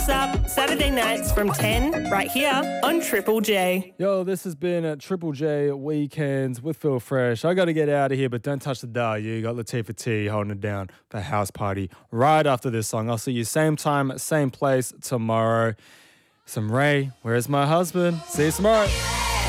up Saturday nights from 10 right here on Triple J. Yo, this has been Triple J Weekends with Phil Fresh. I got to get out of here, but don't touch the dial. You got Latifah T holding it down for House Party right after this song. I'll see you same time, same place tomorrow. Some Ray, Where's My Husband? See you tomorrow.